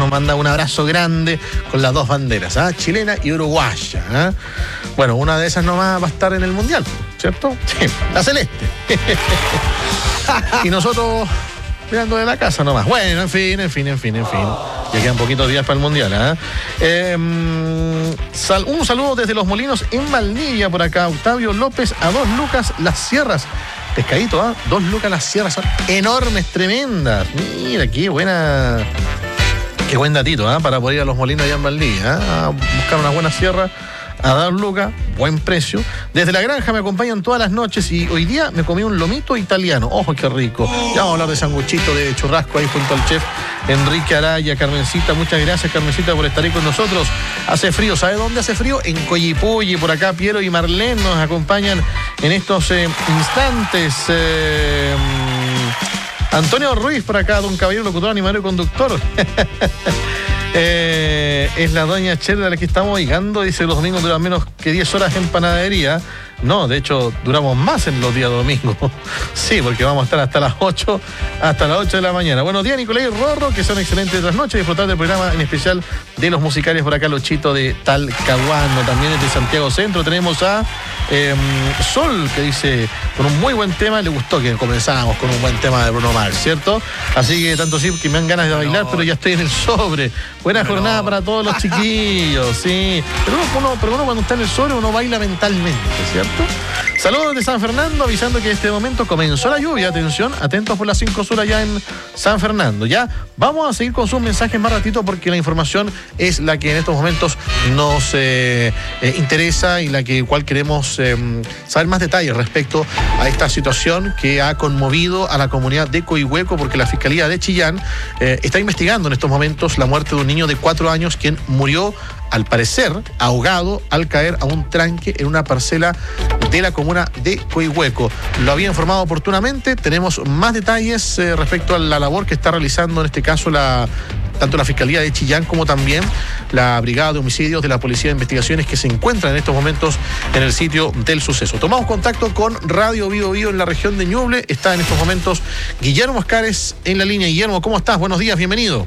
nos manda un abrazo grande con las dos banderas, chilena y uruguaya. Bueno, una de esas nomás va a estar en el Mundial, ¿cierto? Sí, la celeste. Y nosotros mirando de la casa nomás. Bueno, en fin. Ya quedan poquitos días para el Mundial. Un saludo desde Los Molinos en Valdivia por acá. Octavio López, a 2 lucas las sierras. Pescadito, 2 lucas las sierras, son enormes, tremendas. Mira, qué buen datito, para poder ir a Los Molinos allá en Valdivia, a buscar una buena sierra. A 2 lucas, buen precio. Desde la granja me acompañan todas las noches y hoy día me comí un lomito italiano. ¡Ojo, qué rico! Ya vamos a hablar de sanguchito, de churrasco ahí junto al chef Enrique Araya. Carmencita, muchas gracias, Carmencita, por estar ahí con nosotros. Hace frío, ¿sabe dónde hace frío? En Coyipulli, por acá Piero y Marlene nos acompañan en estos instantes. Antonio Ruiz por acá, don caballero, locutor, animador y conductor. Es la doña Cher de la que estamos llegando. Dice los domingos duran menos que 10 horas en panadería. No, de hecho duramos más en los días domingos. Sí, porque vamos a estar hasta las 8 de la mañana. Buenos días, Nicolás y Rorro, que son excelentes trasnoches. Disfrutar del programa, en especial de los musicales por acá, Lochito de Talcahuano. También desde Santiago Centro tenemos a Sol, que dice, con un muy buen tema. Le gustó que comenzábamos con un buen tema de Bruno Mars, ¿cierto? Así que tanto sí que me dan ganas de bailar, pero ya estoy en el sobre. Buena jornada para todos los chiquillos, sí. Pero uno cuando está en el sobre, uno baila mentalmente, ¿cierto? Saludos de San Fernando, avisando que en este momento comenzó la lluvia. Atención, atentos por las 5 horas ya en San Fernando. Ya vamos a seguir con sus mensajes más ratito, porque la información es la que en estos momentos nos interesa y la cual queremos saber más detalles respecto a esta situación que ha conmovido a la comunidad de Coihueco, porque la Fiscalía de Chillán está investigando en estos momentos la muerte de un niño de 4 años quien murió, al parecer, ahogado al caer a un tranque en una parcela de la comuna de Coihueco. Lo había informado oportunamente. Tenemos más detalles respecto a la labor que está realizando en este caso tanto la Fiscalía de Chillán como también la Brigada de Homicidios de la Policía de Investigaciones, que se encuentra en estos momentos en el sitio del suceso. Tomamos contacto con Radio Bio Bio en la región de Ñuble. Está en estos momentos Guillermo Ascares en la línea. Guillermo, ¿cómo estás? Buenos días, bienvenido.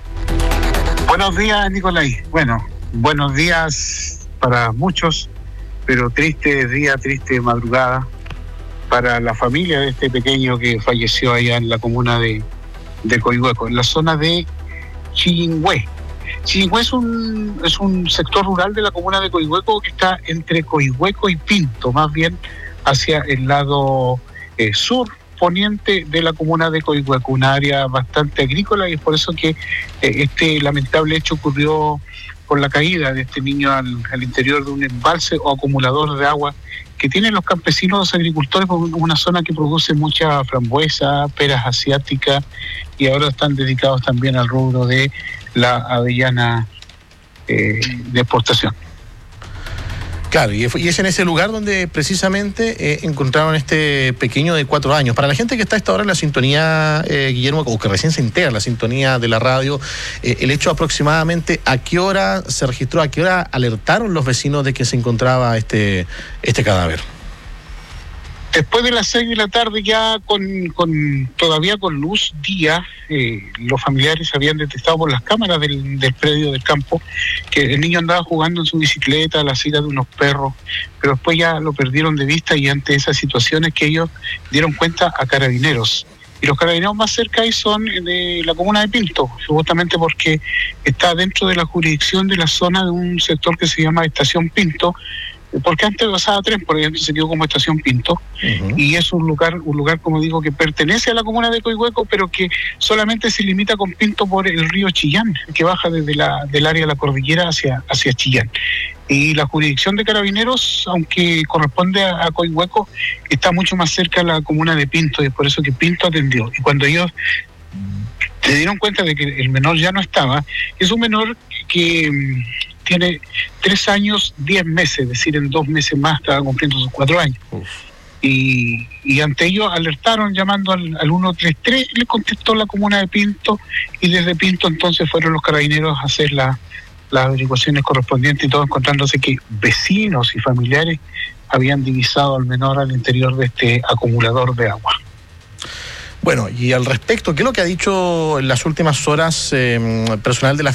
Buenos días, Nicolás. Bueno, buenos días para muchos, pero triste día, triste madrugada para la familia de este pequeño que falleció allá en la comuna de Coihueco, en la zona de Chillingüé. Chillingüé es un sector rural de la comuna de Coihueco que está entre Coihueco y Pinto, más bien hacia el lado sur poniente de la comuna de Coihueco, una área bastante agrícola, y es por eso que este lamentable hecho ocurrió por la caída de este niño al interior de un embalse o acumulador de agua que tienen los campesinos, los agricultores, por una zona que produce mucha frambuesa, peras asiáticas, y ahora están dedicados también al rubro de la avellana de exportación. Claro, y es en ese lugar donde precisamente encontraron este pequeño de 4 años. Para la gente que está a esta hora en la sintonía, Guillermo, o que recién se integra la sintonía de la radio, el hecho aproximadamente, ¿a qué hora se registró, a qué hora alertaron los vecinos de que se encontraba este cadáver? Después de las 6 de la tarde, ya todavía con luz día, los familiares habían detectado por las cámaras del predio del campo que el niño andaba jugando en su bicicleta a la silla de unos perros, pero después ya lo perdieron de vista, y ante esas situaciones que ellos dieron cuenta a Carabineros. Y los Carabineros más cerca ahí son de la comuna de Pinto, justamente porque está dentro de la jurisdicción de la zona de un sector que se llama Estación Pinto, porque antes pasaba tren, por ejemplo, se quedó como Estación Pinto, y es un lugar, como digo, que pertenece a la comuna de Coihueco, pero que solamente se limita con Pinto por el río Chillán, que baja desde del área de la cordillera hacia Chillán. Y la jurisdicción de Carabineros, aunque corresponde a Coihueco, está mucho más cerca a la comuna de Pinto, y es por eso que Pinto atendió. Y cuando ellos se dieron cuenta de que el menor ya no estaba, es un menor que tiene 3 años, 10 meses, es decir, en 2 meses más estaba cumpliendo sus 4 años. Y ante ello alertaron llamando al 133, le contestó la comuna de Pinto, y desde Pinto entonces fueron los Carabineros a hacer las averiguaciones correspondientes, y todo encontrándose que vecinos y familiares habían divisado al menor al interior de este acumulador de agua. Bueno, y al respecto, ¿qué es lo que ha dicho en las últimas horas personal de la